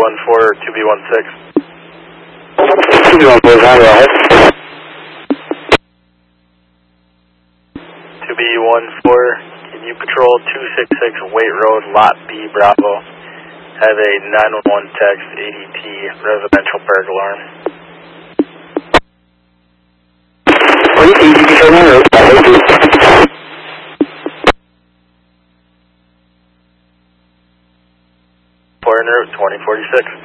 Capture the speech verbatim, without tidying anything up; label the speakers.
Speaker 1: one four or two B one six?
Speaker 2: two B one four, go ahead.
Speaker 1: two B one four, can you patrol two six six Waite Road, Lot B, Bravo? Have a nine one one text, A D T, residential burglar alarm.
Speaker 2: What is A D T for that road?
Speaker 1: Foreign route twenty forty-six.